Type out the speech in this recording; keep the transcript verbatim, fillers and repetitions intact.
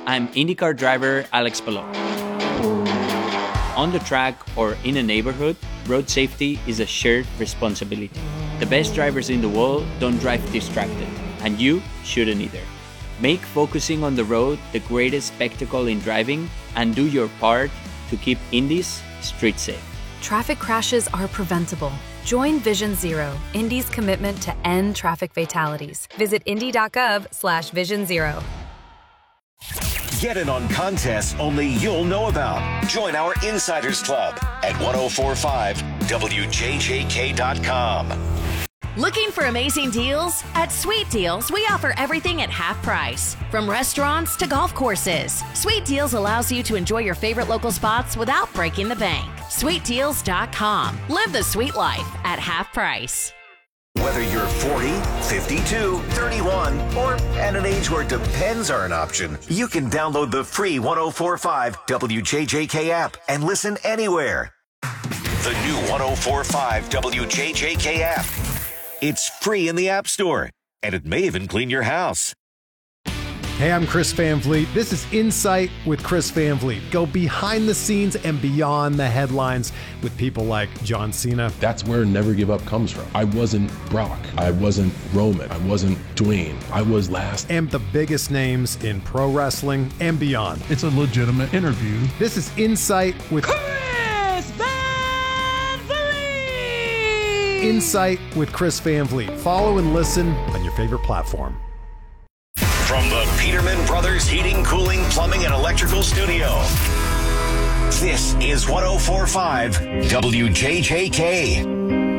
I'm IndyCar driver Alex Palou. On the track or in a neighborhood, road safety is a shared responsibility. The best drivers in the world don't drive distracted, and you shouldn't either. Make focusing on the road the greatest spectacle in driving, and do your part to keep Indy's street safe. Traffic crashes are preventable. Join Vision Zero, Indy's commitment to end traffic fatalities. Visit indy.gov slash vision zero. Get in on contests only you'll know about. Join our Insiders Club at ten forty-five W J J K dot com. Looking for amazing deals? At Sweet Deals, we offer everything at half price. From restaurants to golf courses, Sweet Deals allows you to enjoy your favorite local spots without breaking the bank. sweet deals dot com. Live the sweet life at half price. Whether you're forty, fifty-two, thirty-one, or at an age where depends are an option, you can download the free ten forty-five W J J K app and listen anywhere. The new ten forty-five W J J K app. It's free in the App Store, and it may even clean your house. Hey, I'm Chris Van Vliet. This is Insight with Chris Van Vliet. Go behind the scenes and beyond the headlines with people like John Cena. That's where Never Give Up comes from. I wasn't Brock. I wasn't Roman. I wasn't Dwayne. I was last. And the biggest names in pro wrestling and beyond. It's a legitimate interview. This is Insight with Chris Van Vliet. Insight with Chris Van Vliet. Follow and listen on your favorite platform. From the Peterman Brothers Heating, Cooling, Plumbing, and Electrical Studio, this is ten forty-five W J J K.